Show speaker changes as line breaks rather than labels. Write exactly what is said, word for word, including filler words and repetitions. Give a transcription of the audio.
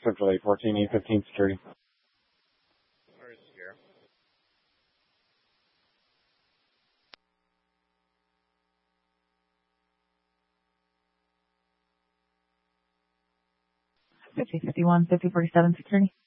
Central eight fourteen E fifteen security.
Where's Sierra?
fifty fifty-one, fifty forty-seven security.